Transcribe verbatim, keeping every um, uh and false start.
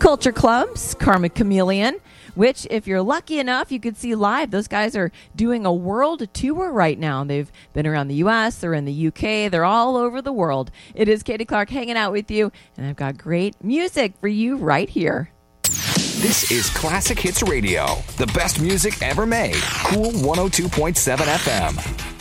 Culture Clubs, Karma Chameleon, which, if you're lucky enough, you could see live. Those guys are doing a world tour right now. They've been around the U S, they're in the U K, they're all over the world. It is Katie Clark hanging out with you, and I've got great music for you right here. This is Classic Hits Radio, the best music ever made. Cool one oh two point seven F M.